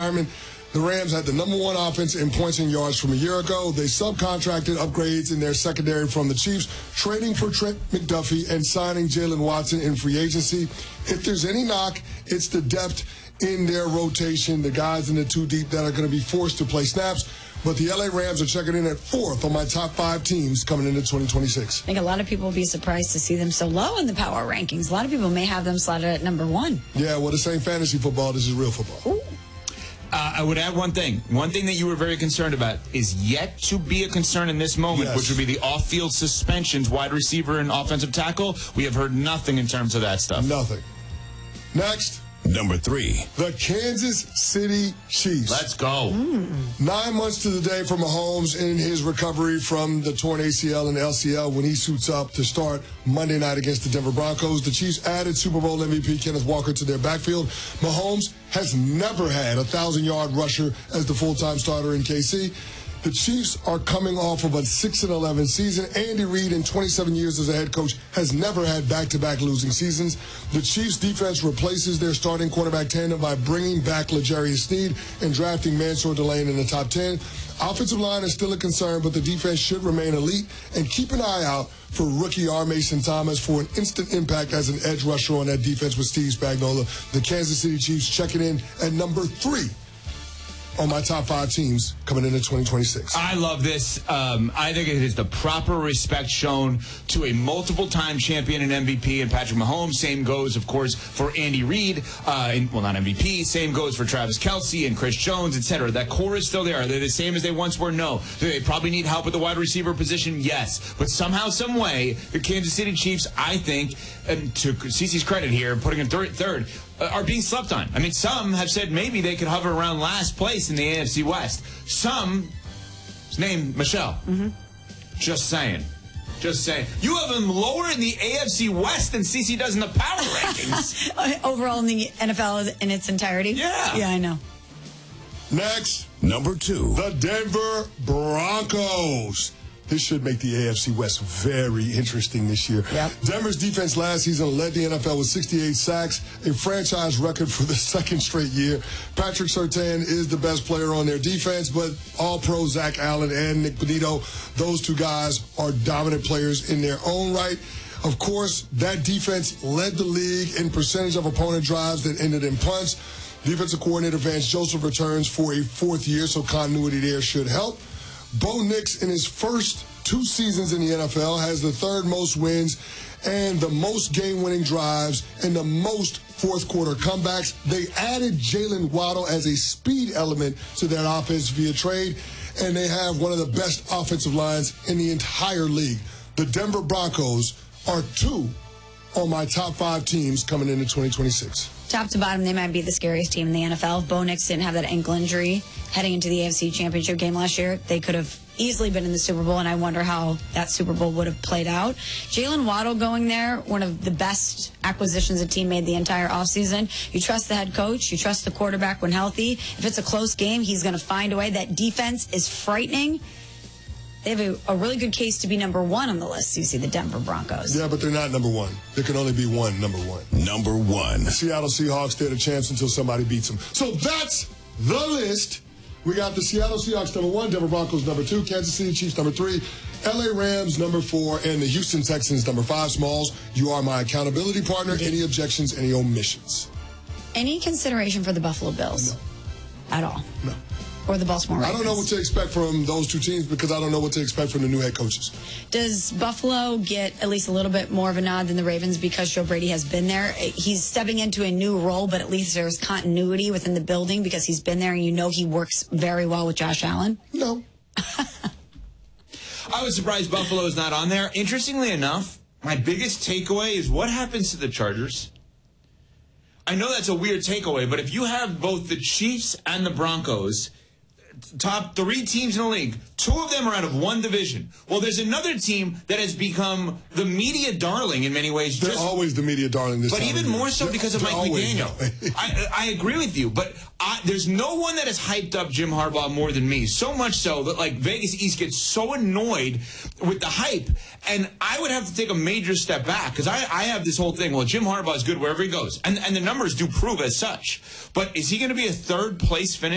retirement. The Rams had the number one offense in points and yards from a year ago. They subcontracted upgrades in their secondary from the Chiefs, trading for Trent McDuffie and signing Jalen Watson in free agency. If there's any knock, it's the depth in their rotation, the guys in the two deep that are going to be forced to play snaps. But the LA Rams are checking in at 4th on my top 5 teams coming into 2026. I think a lot of people will be surprised to see them so low in the power rankings. A lot of people may have them slotted at number 1. Yeah, well, this ain't fantasy football. This is real football. Ooh. I would add one thing. One thing that you were very concerned about is yet to be a concern in this moment, which would be the off-field suspensions, wide receiver and offensive tackle. We have heard nothing in terms of that stuff. Nothing. Next. Number 3. The Kansas City Chiefs. Let's go. 9 months to the day for Mahomes in his recovery from the torn ACL and LCL when he suits up to start Monday night against the Denver Broncos. The Chiefs added Super Bowl MVP Kenneth Walker to their backfield. Mahomes has never had a 1,000-yard rusher as the full-time starter in KC. The Chiefs are coming off of a 6-11 season. Andy Reid, in 27 years as a head coach, has never had back-to-back losing seasons. The Chiefs' defense replaces their starting quarterback tandem by bringing back L'Jarius Sneed and drafting Mansour Delane in the top 10. Offensive line is still a concern, but the defense should remain elite. And keep an eye out for rookie R. Mason Thomas for an instant impact as an edge rusher on that defense with Steve Spagnuolo. The Kansas City Chiefs checking in at number 3 on my top 5 teams coming into 2026. I love this. I think it is the proper respect shown to a multiple-time champion and MVP in Patrick Mahomes. Same goes, of course, for Andy Reid. Well, not MVP. Same goes for Travis Kelce and Chris Jones, etc. That core is still there. Are they the same as they once were? No. Do they probably need help with the wide receiver position? Yes. But somehow, some way, the Kansas City Chiefs, I think, and to CeCe's credit here, putting in third, are being slept on. I mean, some have said maybe they could hover around last place in the AFC West. Some, his name, Michelle. Just saying. Just saying. You have them lower in the AFC West than CeCe does in the power rankings. Overall in the NFL in its entirety? Yeah. Yeah, I know. Next. Number 2. The Denver Broncos. This should make the AFC West very interesting this year. Yep. Denver's defense last season led the NFL with 68 sacks, a franchise record for the second straight year. Patrick Surtain is the best player on their defense, but All-Pro Zach Allen and Nick Bonito, those two guys are dominant players in their own right. Of course, that defense led the league in percentage of opponent drives that ended in punts. Defensive coordinator Vance Joseph returns for a 4th year, so continuity there should help. Bo Nix, in his first 2 seasons in the NFL, has the 3rd most wins and the most game-winning drives and the most fourth-quarter comebacks. They added Jalen Waddle as a speed element to that offense via trade, and they have one of the best offensive lines in the entire league. The Denver Broncos are 2 on my top 5 teams coming into 2026. Top to bottom, they might be the scariest team in the NFL. If Bo Nix didn't have that ankle injury heading into the AFC Championship game last year, they could have easily been in the Super Bowl, and I wonder how that Super Bowl would have played out. Jalen Waddle going there, one of the best acquisitions a team made the entire offseason. You trust the head coach. You trust the quarterback when healthy. If it's a close game, he's going to find a way. That defense is frightening. They have a really good case to be number 1 on the list. You see the Denver Broncos. Yeah, but they're not number 1. There can only be one number 1. Number 1. The Seattle Seahawks, they're the champs until somebody beats them. So that's the list. We got the Seattle Seahawks number 1, Denver Broncos number 2, Kansas City Chiefs number 3, LA Rams number 4, and the Houston Texans number 5. Smalls, you are my accountability partner. Any objections, any omissions? Any consideration for the Buffalo Bills? No. At all? No. Or the Baltimore Ravens? I don't know what to expect from those 2 teams because I don't know what to expect from the new head coaches. Does Buffalo get at least a little bit more of a nod than the Ravens because Joe Brady has been there? He's stepping into a new role, but at least there's continuity within the building because he's been there and you know he works very well with Josh Allen? No. I was surprised Buffalo's not on there. Interestingly enough, my biggest takeaway is what happens to the Chargers. I know that's a weird takeaway, but if you have both the Chiefs and the Broncos, top 3 teams in the league, 2 of them are out of 1 division. Well, there's another team that has become the media darling in many ways. They're always the media darling this But time even of year. more so because of Mike McDaniel. I agree with you, but there's no one that has hyped up Jim Harbaugh more than me. So much so that like Vegas East gets so annoyed with the hype, and I would have to take a major step back because I have this whole thing. Well, Jim Harbaugh is good wherever he goes, and the numbers do prove as such. But is he going to be a 3rd place finish?